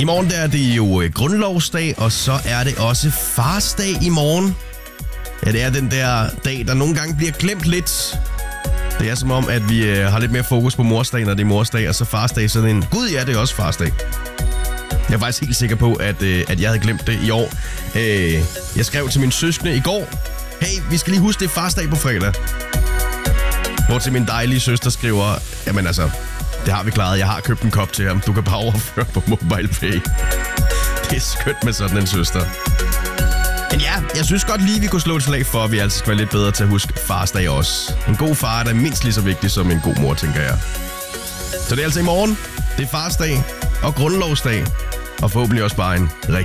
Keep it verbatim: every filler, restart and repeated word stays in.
I morgen der er det jo grundlovsdag, og så er det også farsdag i morgen. Ja, det er den der dag, der nogle gange bliver glemt lidt. Det er som om, at vi øh, har lidt mere fokus på morsdag, når det er morsdag, og så farsdag sådan en... Gud, ja, det er også farsdag. Jeg er faktisk helt sikker på, at, øh, at jeg havde glemt det i år. Øh, jeg skrev til min søskende i går, hey, vi skal lige huske, det er farsdag på fredag. Hvor til min dejlige søster skriver, jamen altså, det har vi klaret, jeg har købt en kop til ham, du kan bare overføre på MobilePay. Det er skønt med sådan en søster. Men ja, jeg synes godt lige, vi kunne slå et slag for, at vi altså skal være lidt bedre til at huske farsdag også. En god far er da mindst lige så vigtig som en god mor, tænker jeg. Så det er altså i morgen. Det er farsdag og grundlovsdag. Og forhåbentlig også bare en rigtig